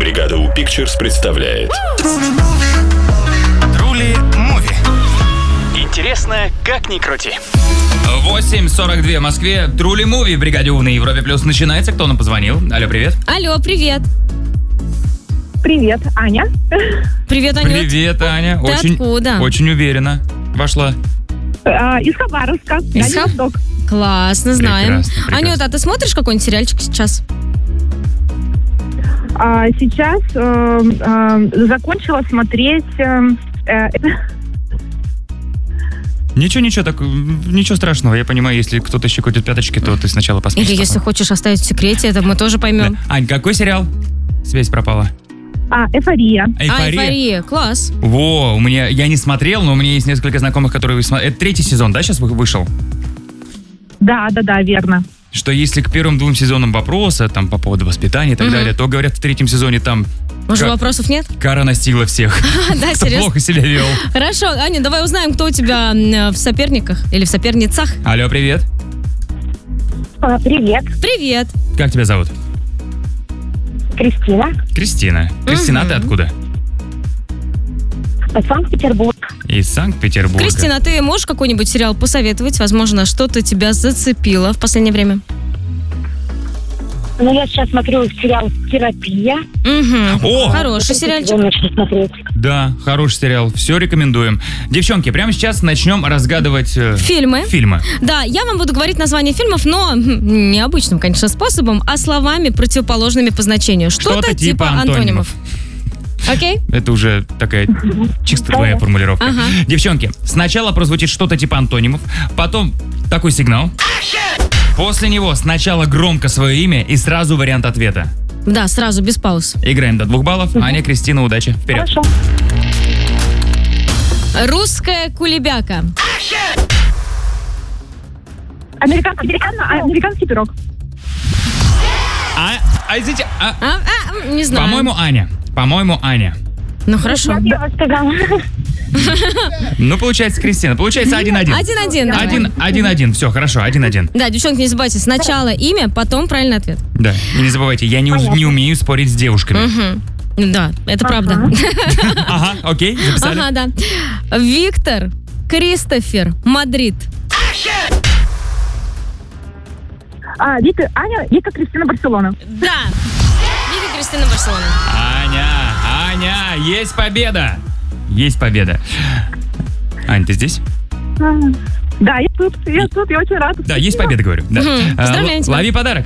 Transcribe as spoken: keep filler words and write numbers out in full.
Бригада У Pictures представляет Трули Муви. Интересно, как ни крути. восемь сорок два в Москве. Трули Муви в Бригаде У на Европе Плюс начинается. Кто нам позвонил? Алло, привет. Алло, привет. Привет, Аня. Привет, Анют. Привет, Аня. Ты Очень, откуда? очень уверенно вошла. А, из Хабаровска. Из Дальний Хаб- Восток. Классно, знаем. Прекрасно, прекрасно. Анют, а ты смотришь какой-нибудь сериальчик сейчас? А, сейчас э, э, закончила смотреть... э, э, Ничего, ничего, так, ничего страшного. Я понимаю, если кто-то щекотит пяточки, то ты сначала посмотришь. Или если хочешь оставить в секрете, это мы тоже поймем. Да. Ань, какой сериал? Связь пропала. а, эйфория. А, эйфория, класс. Во, у меня, я не смотрел, но у меня есть несколько знакомых, которые смотрели. Это третий сезон, да, сейчас вы- вышел? Да, да, да, верно. Что если к первым двум сезонам вопроса, там, по поводу воспитания и так Мгм. далее, то, говорят, в третьем сезоне там Уже ка- вопросов нет? кара настигла всех. Да, Кто серьезно? плохо себя вел. Хорошо, Аня, давай узнаем, кто у тебя м, в соперниках или в соперницах. Алло, привет. А, привет, Привет. Как тебя зовут? Кристина. Кристина. Кристина, Мгм. ты откуда? Санкт-Петербург. Из Санкт-Петербурга. Кристина, ты можешь какой-нибудь сериал посоветовать? Возможно, что-то тебя зацепило в последнее время? Ну, я сейчас смотрю сериал «Терапия». Угу. О! Хороший сериальчик. Я начну смотреть. Да, хороший сериал. Все рекомендуем. Девчонки, прямо сейчас начнем разгадывать э, Фильмы. фильмы. Да, я вам буду говорить название фильмов, но м, необычным, конечно, способом, а словами, противоположными по значению. Что-то, Что-то типа антонимов. Окей? Это уже такая чисто твоя формулировка. Ага. Девчонки, сначала прозвучит что-то типа антонимов, потом такой сигнал. После него сначала громко свое имя и сразу вариант ответа. Да, сразу, без пауз. Играем до двух баллов. Аня, Кристина, удачи. Вперед. Хорошо. Русская кулебяка. Американ, американ, американский пирог. А, а, извините, а, А, а, м, не знаю. по-моему, Аня. По-моему, Аня. Ну, хорошо. Я вас сказала. Ну, получается, Кристина. Получается один-один. Один-один, давай. Один, один-один. Все, хорошо, один-один. Да, девчонки, не забывайте, сначала имя, потом правильный ответ. Да. И не забывайте, я не, уз- не умею спорить с девушками. Мгм. Да, это правда. Ага, окей, записали. Ага, да. Виктор, Кристофер, Мадрид. А, Вика, Аня, Вика, Кристина, Барселона. Да. Вика, Кристина, Барселона. Аня, Аня, есть победа. Есть победа. Ань, ты здесь? А, Да, я тут, я тут, я очень рада. Да, есть победа, говорю. Да. Мгм. А, Поздравляем л- тебя. Лови подарок.